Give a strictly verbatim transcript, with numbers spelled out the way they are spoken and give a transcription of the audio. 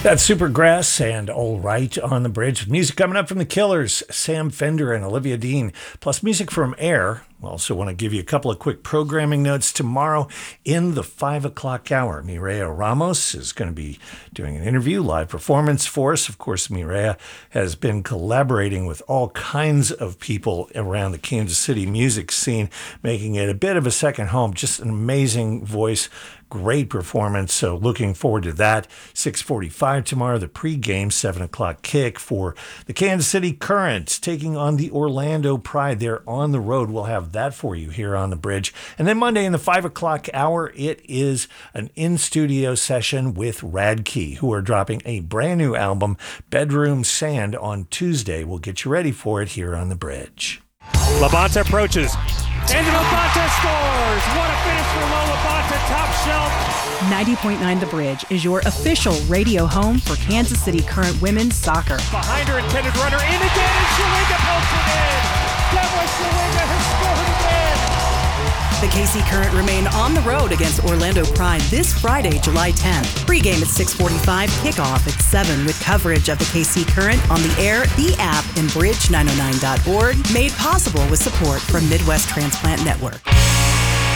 That's Supergrass and All Right on the Bridge. Music coming up from The Killers, Sam Fender and Olivia Dean, plus music from Air. We also want to give you a couple of quick programming notes. Tomorrow in the five o'clock hour, Mireya Ramos is going to be doing an interview, live performance for us. Of course, Mireya has been collaborating with all kinds of people around the Kansas City music scene, making it a bit of a second home. Just an amazing voice. Great performance, so looking forward to that. six forty-five tomorrow, the pregame seven o'clock kick for the Kansas City Current taking on the Orlando Pride. They're on the road. We'll have that for you here on the Bridge. And then Monday in the five o'clock hour, it is an in-studio session with Radkey, who are dropping a brand new album, Bedroom Sand, on Tuesday. We'll get you ready for it here on the Bridge. Labonte approaches. And Labonte scores! What a finish for Lo Labonte, top shelf. ninety point nine The Bridge is your official radio home for Kansas City Current women's soccer. Behind her intended runner, in again, and Shalinga posted in. Devlin Shalinga has scored again. The K C Current remain on the road against Orlando Pride this Friday, July tenth. Pre-game at six forty-five, kickoff at seven with coverage of the K C Current on the air, the app, and bridge nine oh nine dot org. Made possible with support from Midwest Transplant Network.